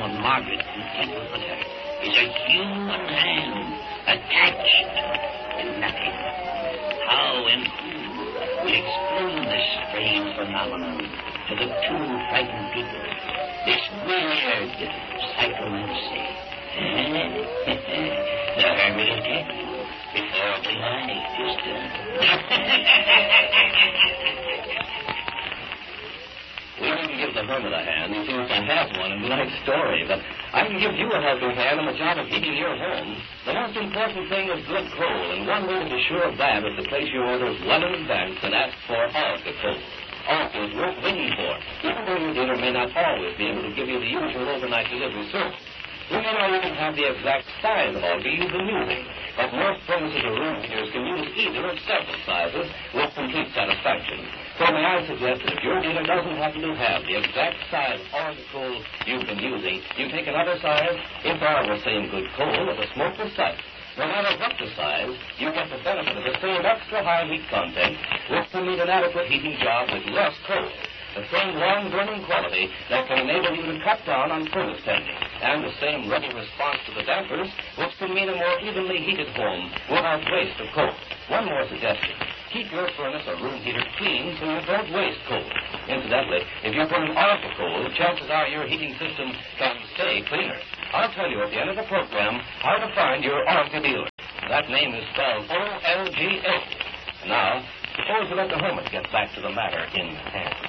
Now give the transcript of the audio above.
of Margaret and people with her is a human hand attached to nothing. How and who will explain this strange phenomenon to the two frightened people? This weird psychomancy. The hermit will tell you before the night is done. We didn't give the hermit a hand. He seems to have one in tonight's story, but I can give you a helping hand in the job of heating your home. The most important thing is good coal, and one way to be sure of that is to place your orders well in advance and ask for Olga coal. Olga is worth waiting for, even though your dealer may not always be able to give you the usual overnight delivery service. We may not even have the exact size of Olga you've been using, but most furnaces or room heaters can use either of several sizes with complete satisfaction. So may I suggest that if your dealer doesn't happen to have the exact size of Olga coal you've been using, you take another size, if all the same good coal of a smokeless type. No matter what the size, you get the benefit of the same extra high heat content, which can meet an adequate heating job with less coal. The same long-burning quality that can enable you to cut down on furnace tending, and the same ready response to the dampers, which can mean a more evenly heated home without waste of coal. One more suggestion. Keep your furnace or room heater clean so you don't waste coal. Incidentally, if you put an Olga coal, chances are your heating system can stay cleaner. I'll tell you at the end of the program how to find your Olga dealer. That name is spelled O-L-G-A. Now, suppose we let the hermit get back to the matter in hand.